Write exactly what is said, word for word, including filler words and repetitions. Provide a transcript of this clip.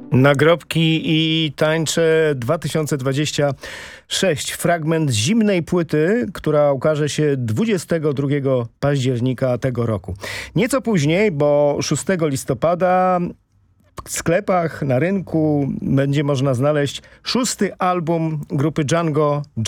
Nagrobki i tańcze dwa tysiące dwudziesty szósty. Fragment zimnej płyty, która ukaże się dwudziestego drugiego października tego roku. Nieco później, bo szóstego listopada w sklepach, na rynku będzie można znaleźć szósty album grupy Django